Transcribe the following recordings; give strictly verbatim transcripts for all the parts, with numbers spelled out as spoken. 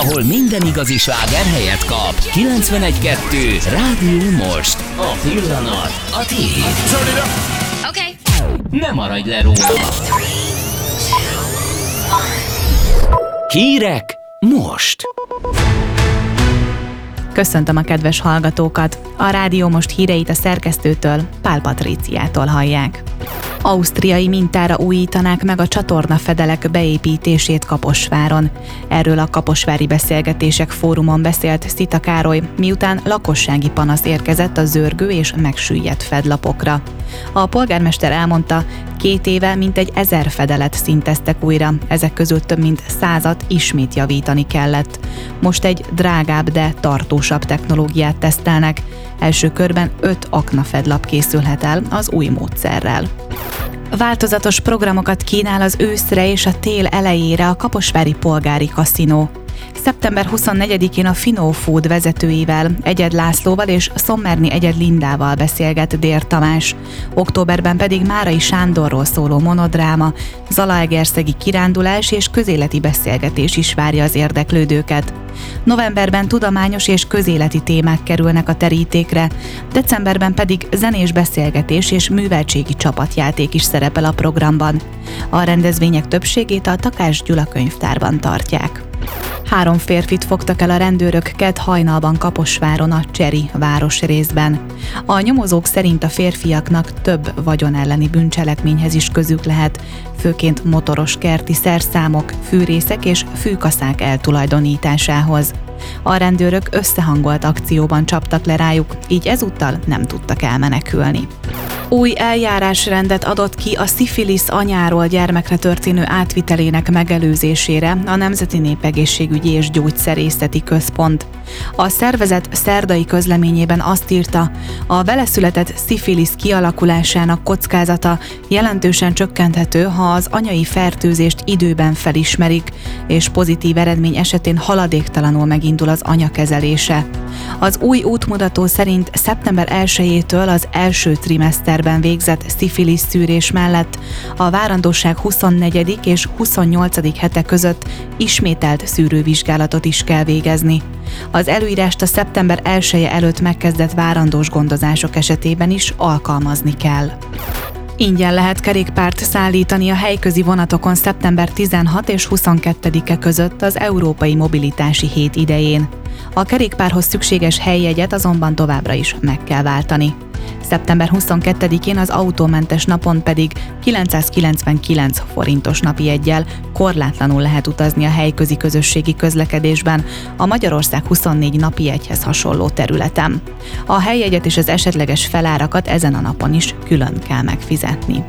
ahol minden igazi sláger helyet kap. kilencvenegy kettő Rádió Most. A pillanat a tiéd. Oké. Ne maradj le róla. Hírek most. Köszöntöm a kedves hallgatókat! A Rádió Most híreit a szerkesztőtől, Pál Patríciától hallják. Ausztriai mintára újítanák meg a csatornafedelek beépítését Kaposváron. Erről a Kaposvári Beszélgetések Fórumon beszélt Szita Károly, miután lakossági panasz érkezett a zörgő és megsüllyedt fedlapokra. A polgármester elmondta, két éve mintegy ezer fedelet szinteztek újra, ezek közül több mint százat ismét javítani kellett. Most egy drágább, de tartósabb technológiát tesztelnek. Első körben öt aknafedlap készülhet el az új módszerrel. Változatos programokat kínál az őszre és a tél elejére a kaposvári polgári kaszinó. szeptember huszonnegyedikén a Finó Food vezetőivel, Egyed Lászlóval és Szommerni Egyed Lindával beszélget Dér Tamás. Októberben pedig Márai Sándorról szóló monodráma, zalaegerszegi kirándulás és közéleti beszélgetés is várja az érdeklődőket. Novemberben tudományos és közéleti témák kerülnek a terítékre, decemberben pedig zenés beszélgetés és műveltségi csapatjáték is szerepel a programban. A rendezvények többségét a Takács Gyula könyvtárban tartják. Három férfit fogtak el a rendőrök kedd hajnalban Kaposváron a Cseri városrészben. A nyomozók szerint a férfiaknak több vagyon elleni bűncselekményhez is közük lehet, főként motoros kerti szerszámok, fűrészek és fűkaszák eltulajdonításához. A rendőrök összehangolt akcióban csaptak le rájuk, így ezúttal nem tudtak elmenekülni. Új eljárásrendet adott ki a szifilisz anyáról gyermekre történő átvitelének megelőzésére a Nemzeti Népegészségügyi és Gyógyszerészeti Központ. A szervezet szerdai közleményében azt írta, a veleszületett szifilisz kialakulásának kockázata jelentősen csökkenthető, ha az anyai fertőzést időben felismerik, és pozitív eredmény esetén haladéktalanul megindul az anya kezelése. Az új útmutató szerint szeptember elsejétől az első trimeszterben végzett szifilisz szűrés mellett a várandóság huszonnegyedik és huszonnyolcadik hete között ismételt szűrővizsgálatot is kell végezni. Az előírást a szeptember elseje előtt megkezdett várandós gondozások esetében is alkalmazni kell. Ingyen lehet kerékpárt szállítani a helyközi vonatokon szeptember tizenhatodika és huszonkettedike között az Európai Mobilitási Hét idején. A kerékpárhoz szükséges helyjegyet azonban továbbra is meg kell váltani. szeptember huszonkettedikén az autómentes napon pedig kilencszázkilencvenkilenc forintos napi jeggyel korlátlanul lehet utazni a helyközi közösségi közlekedésben a Magyarország huszonnégy napi jegyhez hasonló területen. A helyjegyet és az esetleges felárakat ezen a napon is külön kell megfizetni.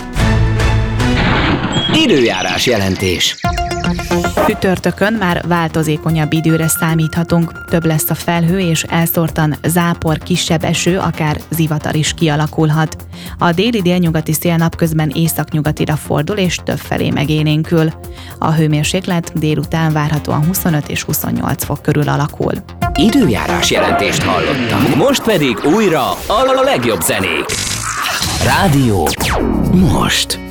Időjárás jelentés. Csütörtökön már változékonyabb időre számíthatunk, több lesz a felhő és elszórtan zápor, kisebb eső, akár zivatar is kialakulhat. A déli-délnyugati szél napközben északnyugatira fordul és többfelé megélénkül. A hőmérséklet délután várhatóan huszonöt és huszonnyolc fok körül alakul. Időjárás jelentést hallottam. Most pedig újra a legjobb zenék. Rádió Most.